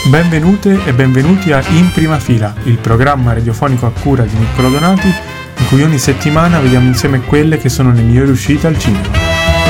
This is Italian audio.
Benvenute e benvenuti a In Prima Fila, il programma radiofonico a cura di Niccolò Donati, in cui ogni settimana vediamo insieme quelle che sono le migliori uscite al cinema.